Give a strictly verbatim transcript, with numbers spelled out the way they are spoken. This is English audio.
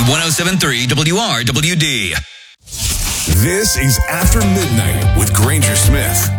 one oh seven point three W R W D. This is After Midnight with Granger Smith.